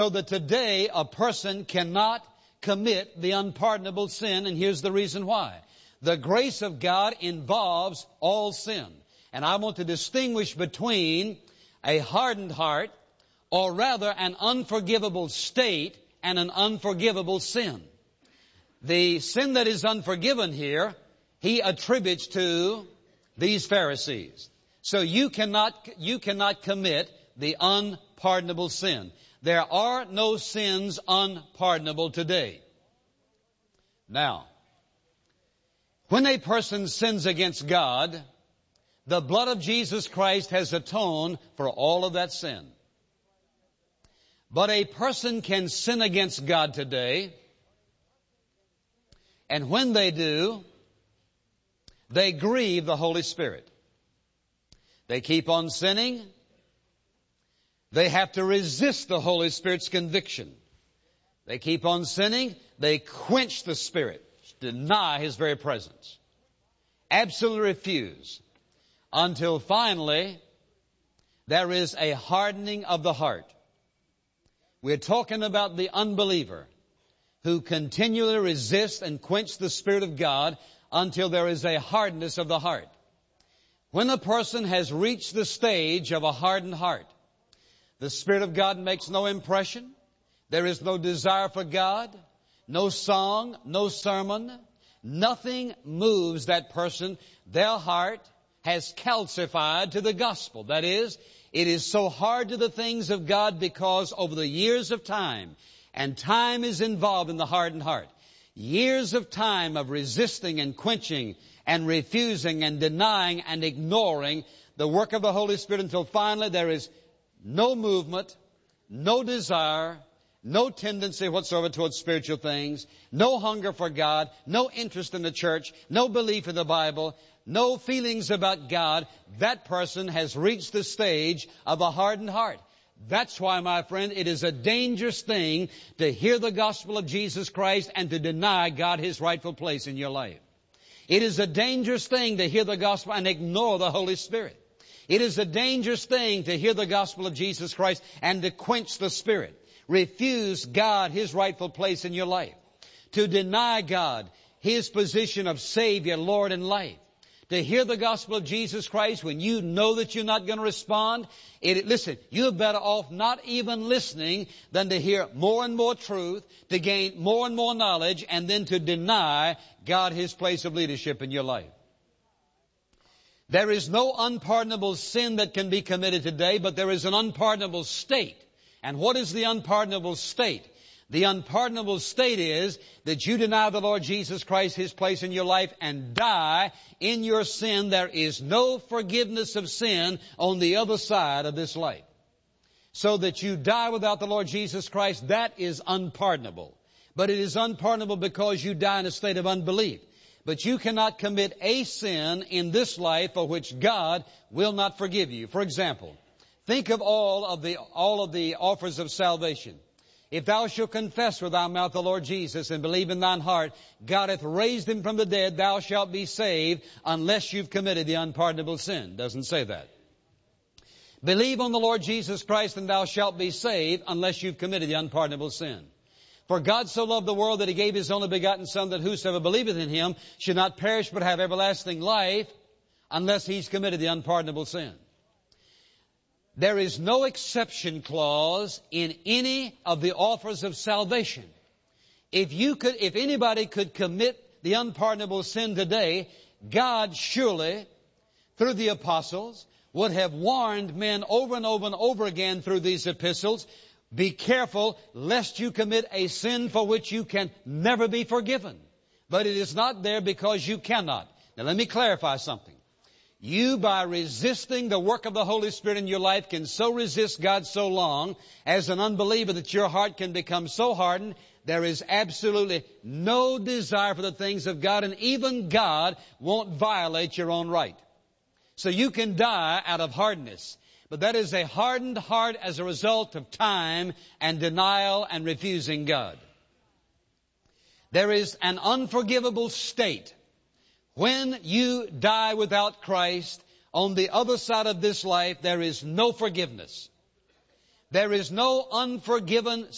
So that today a person cannot commit the unpardonable sin, and here's the reason why. The grace of God involves all sin. And I want to distinguish between a hardened heart, or rather an unforgivable state, and an unforgivable sin. The sin that is unforgiven here, he attributes to these Pharisees. So you cannot commit the unpardonable sin. There are no sins unpardonable today. Now, when a person sins against God, the blood of Jesus Christ has atoned for all of that sin. But a person can sin against God today, and when they do, they grieve the Holy Spirit. They keep on sinning. They have to resist the Holy Spirit's conviction. They keep on sinning. They quench the Spirit, deny His very presence, absolutely refuse, until finally there is a hardening of the heart. We're talking about the unbeliever who continually resists and quench the Spirit of God until there is a hardness of the heart. When a person has reached the stage of a hardened heart, the Spirit of God makes no impression. There is no desire for God, no song, no sermon. Nothing moves that person. Their heart has calcified to the gospel. That is, it is so hard to the things of God because over the years of time, and time is involved in the hardened heart, years of time of resisting and quenching and refusing and denying and ignoring the work of the Holy Spirit until finally there is no movement, no desire, no tendency whatsoever towards spiritual things, no hunger for God, no interest in the church, no belief in the Bible, no feelings about God. That person has reached the stage of a hardened heart. That's why, my friend, it is a dangerous thing to hear the gospel of Jesus Christ and to deny God His rightful place in your life. It is a dangerous thing to hear the gospel and ignore the Holy Spirit. It is a dangerous thing to hear the gospel of Jesus Christ and to quench the Spirit. Refuse God His rightful place in your life. To deny God His position of Savior, Lord, and life. To hear the gospel of Jesus Christ when you know that you're not going to respond. Listen, you're better off not even listening than to hear more and more truth, to gain more and more knowledge, and then to deny God His place of leadership in your life. There is no unpardonable sin that can be committed today, but there is an unpardonable state. And what is the unpardonable state? The unpardonable state is that you deny the Lord Jesus Christ His place in your life and die in your sin. There is no forgiveness of sin on the other side of this life. So that you die without the Lord Jesus Christ, that is unpardonable. But it is unpardonable because you die in a state of unbelief. But you cannot commit a sin in this life for which God will not forgive you. For example, think of all of the offers of salvation. If thou shalt confess with thy mouth the Lord Jesus and believe in thine heart, God hath raised Him from the dead, thou shalt be saved, unless you've committed the unpardonable sin. Doesn't say that. Believe on the Lord Jesus Christ and thou shalt be saved, unless you've committed the unpardonable sin. For God so loved the world that He gave His only begotten Son, that whosoever believeth in Him should not perish but have everlasting life, unless he's committed the unpardonable sin. There is no exception clause in any of the offers of salvation. If anybody could commit the unpardonable sin today, God surely, through the apostles, would have warned men over and over and over again through these epistles, be careful lest you commit a sin for which you can never be forgiven. But it is not there because you cannot. Now let me clarify something. You, by resisting the work of the Holy Spirit in your life, can so resist God so long as an unbeliever that your heart can become so hardened, there is absolutely no desire for the things of God, and even God won't violate your own right. So you can die out of hardness. But that is a hardened heart as a result of time and denial and refusing God. There is an unforgivable state. When you die without Christ, on the other side of this life, there is no forgiveness. There is no unforgiven